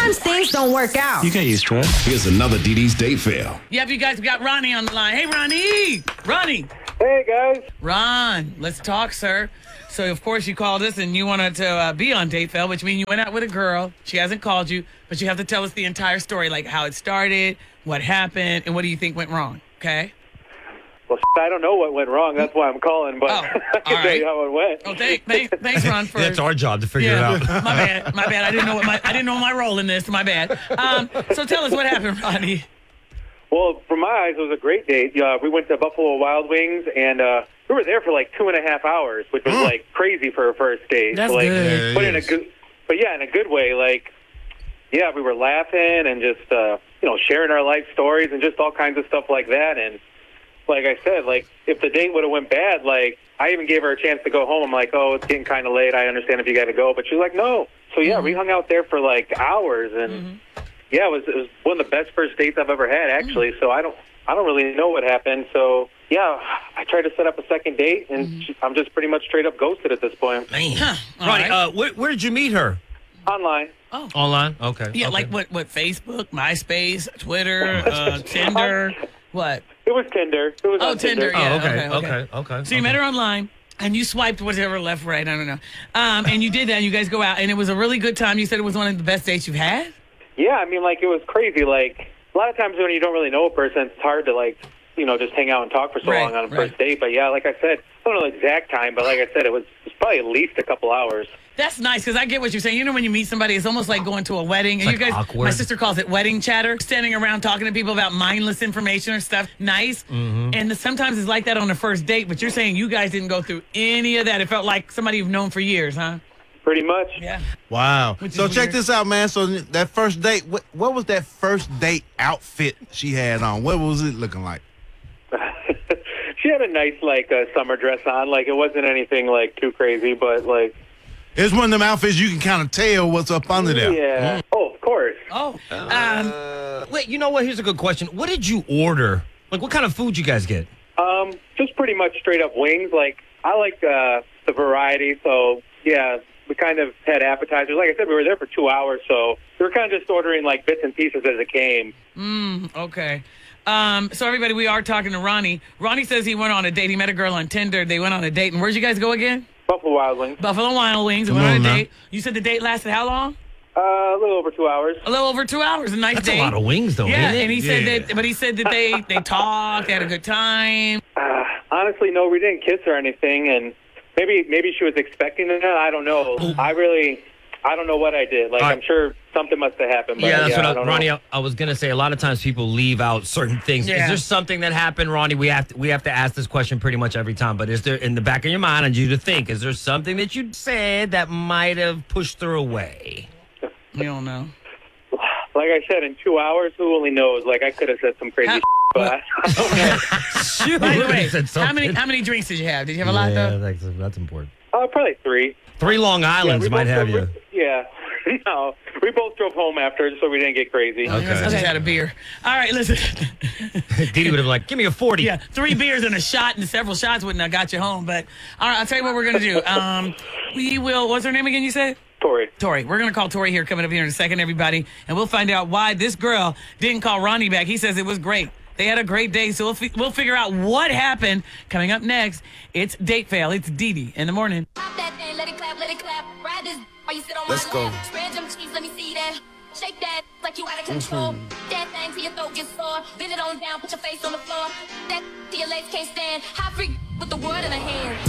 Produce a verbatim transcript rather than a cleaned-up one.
Sometimes things don't work out. You get used to it. Here's another D D's date fail. Yep, you guys got Ronnie on the line. Hey, Ronnie. Ronnie. Hey, guys. Ron, let's talk, sir. So, of course, you called us and you wanted to uh, be on Date Fail, which means you went out with a girl. She hasn't called you, but you have to tell us the entire story, like how it started, what happened, and what do you think went wrong, okay? Well, I don't know what went wrong. That's why I'm calling, but Oh, I can all tell right. you how it went. Oh, thank, thank, thanks, Ron, for... That's our job to figure yeah, it out. my bad, my bad. I didn't know what my I didn't know my role in this. My bad. Um, so tell us what happened, Ronnie. Well, from my eyes, it was a great date. Uh, we went to Buffalo Wild Wings, and uh, we were there for like two and a half hours, which was like crazy for a first date. That's like, good. But Yeah, in a it is. good, but yeah, in a good way. Like, yeah, we were laughing and just uh, you know sharing our life stories and just all kinds of stuff like that. And like I said, like if the date would have went bad, like I even gave her a chance to go home. I'm like, oh, it's getting kind of late. I understand if you got to go, but she's like, no. So yeah, we hung out there for like hours and. Mm-hmm. Yeah, it was, it was one of the best first dates I've ever had, actually. So I don't, I don't really know what happened. So yeah, I tried to set up a second date, and she, I'm just pretty much straight up ghosted at this point. Man. Huh, all Ronnie, right. uh, where, where did you meet her? Online. Oh. Online? Okay. Yeah, okay. like what? What? Facebook, MySpace, Twitter, uh, Tinder. What? It was Tinder. It was Oh, on Tinder. Tinder. Yeah. Oh, okay, okay, okay. okay, okay. So you met her online, and you swiped whatever, left, right, I don't know. Um, and you did that, and you guys go out, and it was a really good time. You said it was one of the best dates you've had? Yeah, I mean, like, it was crazy. Like, a lot of times when you don't really know a person, it's hard to, like, you know, just hang out and talk for so Right, long on a right. first date. But, yeah, like I said, I don't know the exact time, but like I said, it was, it was probably at least a couple hours. That's nice, because I get what you're saying. You know, when you meet somebody, it's almost like going to a wedding. And It's you like guys, awkward. my sister calls it wedding chatter, standing around talking to people about mindless information or stuff. Nice. Mm-hmm. And the, sometimes it's like that on a first date, but you're saying you guys didn't go through any of that. It felt like somebody you've known for years, huh? Pretty much. Yeah. Wow. Which is So check weird. this out, man. So that first date, what, what was that first date outfit she had on? What was it looking like? She had a nice, like, uh, summer dress on. Like, it wasn't anything, like, too crazy, but, like, It's one of them outfits you can kind of tell what's up under there. yeah. Oh, of course. Oh. Um, Uh, wait, you know what? Here's a good question. What did you order? Like, what kind of food you guys get? Um, just pretty much straight up wings. Like, I like uh, the variety, so, yeah, we kind of had appetizers. Like I said, we were there for two hours, so we were kind of just ordering, like, bits and pieces as it came. Okay. Um, so everybody, we are talking to Ronnie. Ronnie says he went on a date. He met a girl on Tinder. They went on a date. And where'd you guys go again? Buffalo Wild Wings. Buffalo Wild Wings. Come Went on on a now. date. You said the date lasted how long? Uh, a little over two hours. A little over two hours. A nice That's date. a lot of wings, though, Yeah, ain't it? and he said Yeah. that, but he said that they they talked, they had a good time. Uh, honestly, no, we didn't kiss or anything, and maybe maybe she was expecting that. I don't know. I really, I don't know what I did. Like, All right. I'm sure something must have happened. But Yeah, that's yeah, what I I, don't Ronnie. know. I, I was gonna say. A lot of times people leave out certain things. Yeah. Is there something that happened, Ronnie? We have to we have to ask this question pretty much every time. But is there in the back of your mind, and you to think, is there something that you said that might have pushed her away? You don't know. Like I said, in two hours, who only knows? Like, I could have said some crazy How- shit, but I don't know. Shoot, By the I way, said how many something. how many drinks did you have? Did you have a lot Yeah, though? that's, that's important. Uh, probably three. Three Long Islands we might both have drove- you. Yeah. No, we both drove home after, so we didn't get crazy. Okay. You must have just had a beer. All right, listen. Didi would have been like, give me a forty. Yeah, three beers and a shot and several shots wouldn't have got you home. But all right, I'll tell you what we're gonna do. Um, we will. What's her name again? You said. Tori. Tori. We're going to call Tori here coming up here in a second, everybody, and we'll find out why this girl didn't call Ronnie back. He says it was great. They had a great day, so we'll, fi- we'll figure out what happened. Coming up next, it's Date Fail. It's Didi in the morning. Pop that thing, let it clap, let it clap. Ride this while you sit on Let's my go. lap. Spread them cheeks, let me see that. Shake that like you out of control. That thing till your throat gets sore. Bend it on down, put your face on the floor. That till your legs can't stand. High freak with the world in her hand.